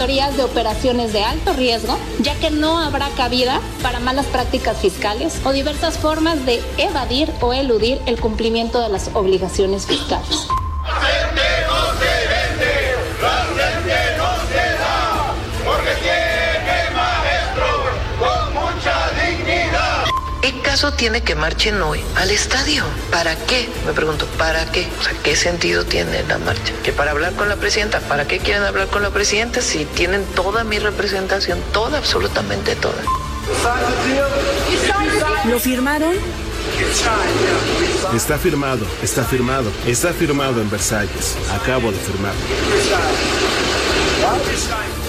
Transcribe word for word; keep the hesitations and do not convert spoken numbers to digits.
auditorías de operaciones de alto riesgo, ya que no habrá cabida para malas prácticas fiscales o diversas formas de evadir o eludir el cumplimiento de las obligaciones fiscales. ¿Qué caso tiene que marchen hoy al estadio? ¿Para qué? Me pregunto, ¿para qué? O sea, ¿qué sentido tiene la marcha? ¿Que para hablar con la presidenta? ¿Para qué quieren hablar con la presidenta si tienen toda mi representación? Toda, absolutamente toda. ¿Lo firmaron? Está firmado, está firmado, está firmado en Versalles. Acabo de firmarlo.